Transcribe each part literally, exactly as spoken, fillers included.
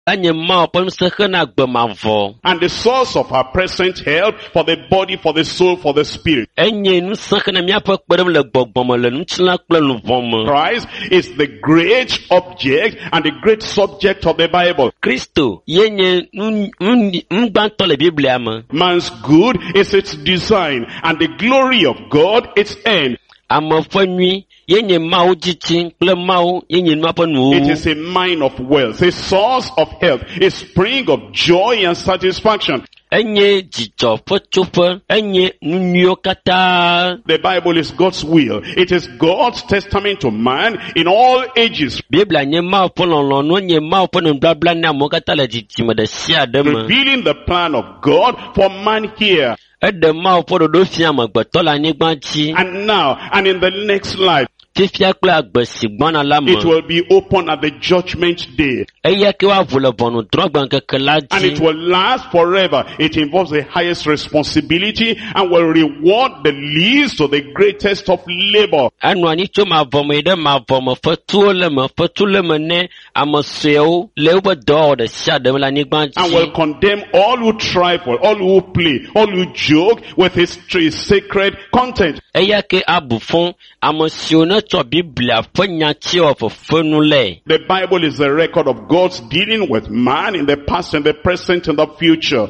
And the source of our present help for the body, for the soul, for the spirit. Christ is the great object and the great subject of the Bible. Man's good is its design, and the glory of God its end. It is a mine of wealth, a source of health, a spring of joy and satisfaction. The Bible is God's will. It is God's testament to man in all ages, revealing the plan of God for man here and now and in the next life. It will be open at the judgment day. And it will last forever. It involves the highest responsibility and will reward the least to the greatest of labor. And will condemn all who trifle, all who play, all who joke with his, his sacred content. The Bible is the record of God's dealing with man in the past and the present and the future.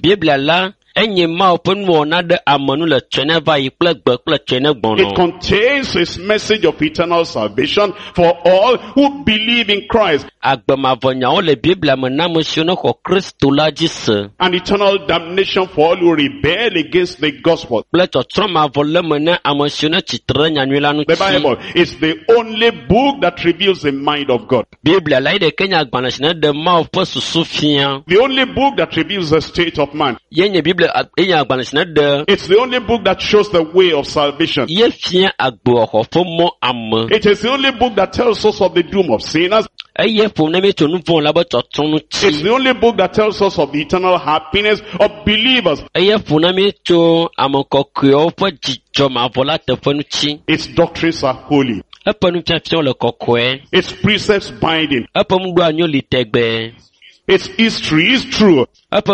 It contains his message of eternal salvation for all who believe in Christ, and eternal damnation for all who rebel against the gospel. The Bible is the only book that reveals the mind of God. The only book that reveals the state of man. It's the only book that shows the way of salvation. It is the only book that tells us of the doom of sinners. It's the only book that tells us of the eternal happiness of believers. Its doctrines are holy. Its precepts binding. Its history is true.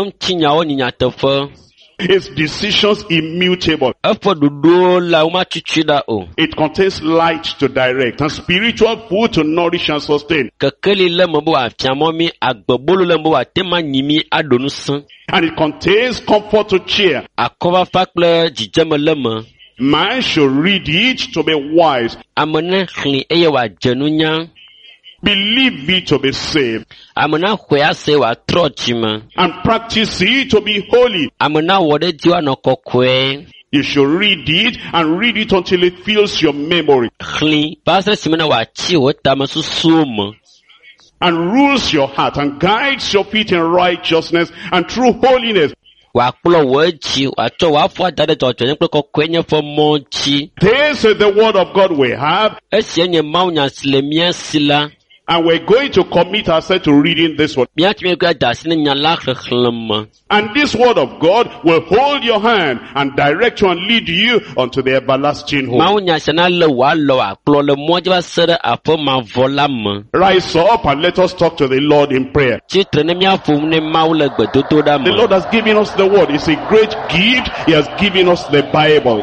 Its decisions immutable. It contains light to direct and spiritual food to nourish and sustain. And it contains comfort to cheer. Man should read it to be wise. Believe it to be saved. And practice it to be holy. You should read it and read it until it fills your memory and rules your heart and guides your feet in righteousness and true holiness. This is the word of God we have. And we're going to commit ourselves to reading this word. And this word of God will hold your hand and direct you and lead you unto the everlasting home. Rise up and let us talk to the Lord in prayer. The Lord has given us the word. It's a great gift. He has given us the Bible.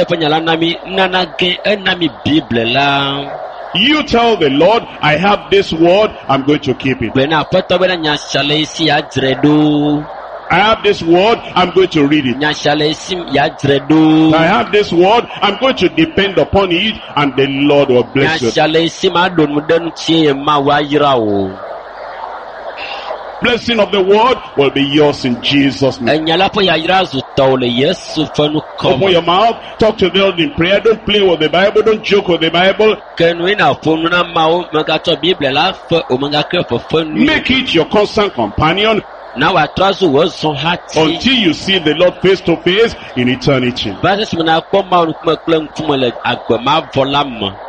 You tell the Lord, I have this word, I'm going to keep it. I have this word, I'm going to read it. I have this word, I'm going to depend upon it, and the Lord will bless you. Blessing of the word will be yours in Jesus' name. Open your mouth, talk to the Lord in prayer. Don't play with the Bible, don't joke with the Bible. Make it your constant companion until you see the Lord face to face in eternity.